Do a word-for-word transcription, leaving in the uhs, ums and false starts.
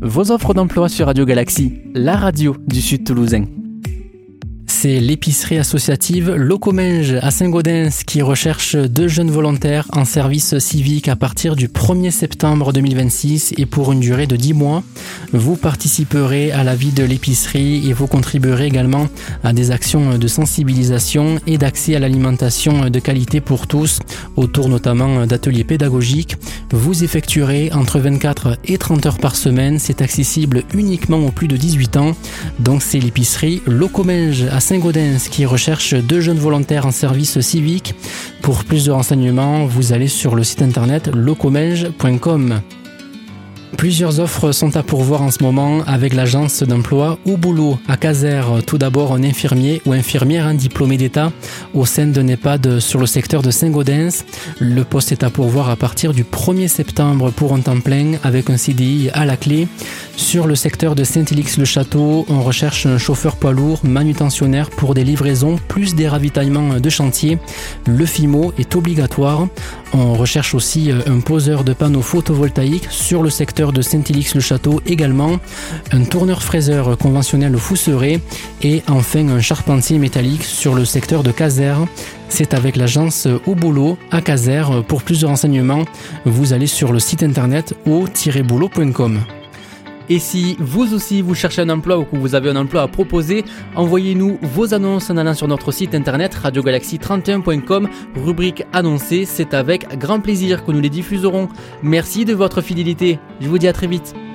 Vos offres d'emploi sur Radio Galaxie, la radio du Sud Toulousain. C'est l'épicerie associative Locomenge à Saint-Gaudens qui recherche deux jeunes volontaires en service civique à partir du premier septembre deux mille vingt-six et pour une durée de dix mois. Vous participerez à la vie de l'épicerie et vous contribuerez également à des actions de sensibilisation et d'accès à l'alimentation de qualité pour tous, autour notamment d'ateliers pédagogiques. Vous effectuerez entre vingt-quatre et trente heures par semaine. C'est accessible uniquement aux plus de dix-huit ans. Donc c'est l'épicerie Locomenge à Saint-Gaudens qui recherche deux jeunes volontaires en service civique. Pour plus de renseignements, vous allez sur le site internet locomenge point com. Plusieurs offres sont à pourvoir en ce moment avec l'agence d'emploi Au Boulot à Caser. Tout d'abord, un infirmier ou infirmière hein, diplômé d'État au sein d'un EHPAD sur le secteur de Saint-Gaudens. Le poste est à pourvoir à partir du premier septembre pour un temps plein avec un C D I à la clé. Sur le secteur de Saint-Élix-le-Château, on recherche un chauffeur poids lourd manutentionnaire pour des livraisons plus des ravitaillements de chantier. Le F I M O est obligatoire. On recherche aussi un poseur de panneaux photovoltaïques sur le secteur de Saint-Élix-le-Château également, un tourneur-fraiseur conventionnel Fousseret et enfin un charpentier métallique sur le secteur de Caser. C'est avec l'agence Au Boulot à Caser. Pour plus de renseignements, vous allez sur le site internet au tiret boulot point com. Et si vous aussi vous cherchez un emploi ou que vous avez un emploi à proposer, envoyez-nous vos annonces en allant sur notre site internet radio galaxie trente et un point com, rubrique annoncée. C'est avec grand plaisir que nous les diffuserons. Merci de votre fidélité. Je vous dis à très vite.